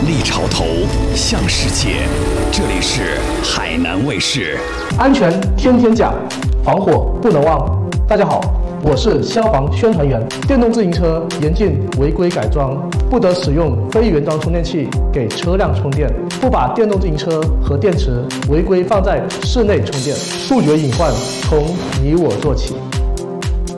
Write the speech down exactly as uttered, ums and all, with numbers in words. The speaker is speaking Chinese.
力潮头，向世界。这里是海南卫视。 安全天天讲，防火不能忘。大家好，我是消防宣传员。电动自行车严禁违规改装，不得使用非原装充电器给车辆充电，不把电动自行车和电池违规放在室内充电。杜绝隐患，从你我做起。